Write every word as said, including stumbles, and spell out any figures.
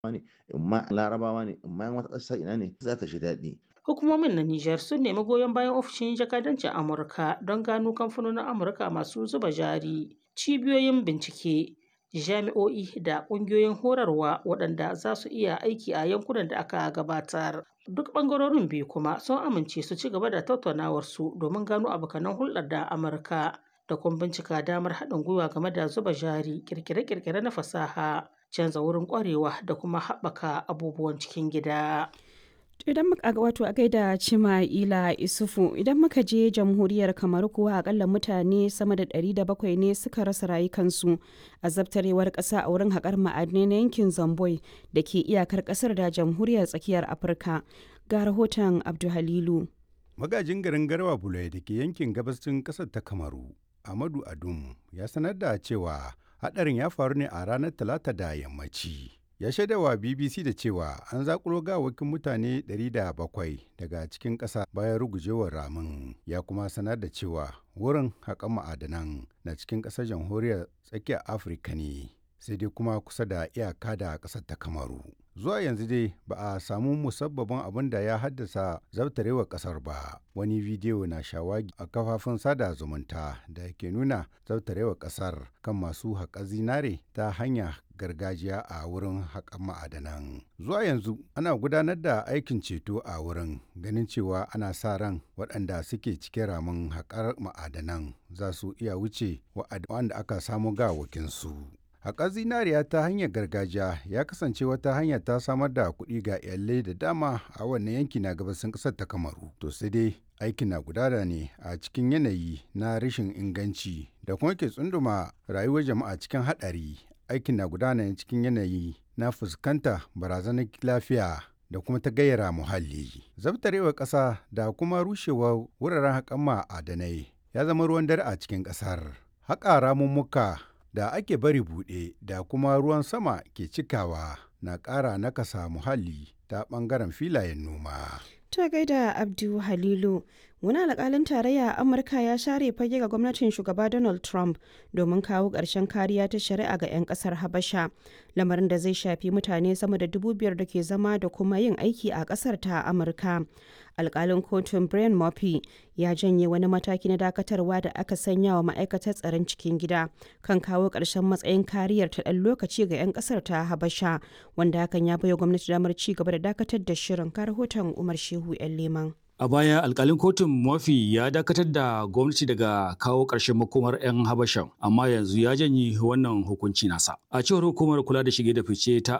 ne, in ma Larabawa ne, in ma 'yan wata ƙasar ina ne za ta ji daɗi. Hukumomin na Nijar sun nemi goyon bayan ofishin jakadancin Amurka don gano kamfanonin Amurka masu zuba jari, cibiyoyin bincike, jami'o'i da ƙungiyoyin horarwa waɗanda za su iya aiki a yankunan da aka gabatar. Duk ɓangarorin biyu kuma sun amince su ci gaba da tattaunawarsu domin gano abokanan hulɗar da Amurka da kuma bincika damar haɗin gwiwa game da zuba jari, ƙirƙire-ƙirƙire na fasaha, canza wurin ƙwarewa da kuma haɓaka abubuwan cikin gida. Idan muka wato a gaida Cima'ila Isufu, idan muka je jamhuriyar Kamaru kuwa akalla mutane sama da ɗari da bakwai ne suka rasa rayukansu a zabtarewar ƙasa a wurin haƙar ma'adinai na yankin Zamboi da ke iyakar ƙasar da jamhuriyar tsakiyar Afirka. Ga rahoton Abdu Halilu. Magajin garin Garwa Bulai da ke yankin gabashin ƙasar ta Kamaru, Amadu Adum, ya sanar da cewa haɗarin ya faru ne a ranar Talata da yammaci. Ya shaidawa B B C da cewa an zakulo gawakin mutane ɗari da bakwai daga cikin ƙasa bayan rugujewar ramin. Ya kuma sanar da cewa wurin haƙan ma'adanan na cikin ƙasar jamhuriyar tsakiyar Afirka ne, sai dai kuma kusa da iyaka da ƙasar ta Kamaru. Zuwa yanzu dai ba a samu musabbabin abin da ya haddasa zabtarewar ƙasar ba. Wani bidiyo na shawagi a kafafen sada zumunta da ke nuna zabtarewar ƙasar kan masu haƙa zinare ta hanya gargajiya a wurin haƙan ma'adanan. Zuwa yanzu ana gudanar da aikin ceto a wurin, ganin cewa ana sa ran waɗanda suke cikin ramin haƙar ma'adanan za su iya wuce waɗanda aka samu gawakinsu. Haƙar zinariya ta hanyar gargajiya ya kasance wata hanya ta samar da kuɗi ga iyalai da dama a wannan yanki na gabasin ƙasar ta Kamaru. To sai dai aikin na gudana ne a cikin yanayi na rashin inganci da kuma ke tsunduma rayuwar jama'a cikin haɗari. Aikin na gudana ne cikin yanayi na fuskanta barazanar lafiya da kuma ta gayyara muhalli. Zabtarewar ƙasa da kuma rushewar wuraren haƙan ma'adanai ya zama ruwan dare a cikin ƙasar. Haƙa ramummuka da ake bari buɗe da kuma ruwan sama ke cikawa na ƙara nakasa muhalli ta ɓangaren filayen noma. Ta gaida Abdu Halilu, wani alƙalin tarayya a Amurka ya share fage ga gwamnatin shugaba Donald Trump domin kawo ƙarshen kariya ta shari'a ga 'yan ƙasar Habasha, lamarin da zai shafi mutane sama da dubu biyar da ke zama da kuma yin aiki a ƙasar ta Amurka. Alƙalin kotun Brian Murphy ya janye wani mataki na dakatarwa da aka sanya wa ma'aikatar tsaron cikin gida kan kawo ƙarshen matsayin kariyar ta ɗan lokaci ga 'yan ƙasar ta Habasha, wanda hakan ya baiwa gwamnati damar ci gaba da dakatar da shirin. Ka rahoton Umar Shehu 'yan Leman. A baya alkalin kotun Murphy ya dakatar da gwamnati daga kawo ƙarshen makomar 'yan Habashan, amma yanzu ya janye wannan hukunci nasa. A cewar hukumar kula da shige da fice ta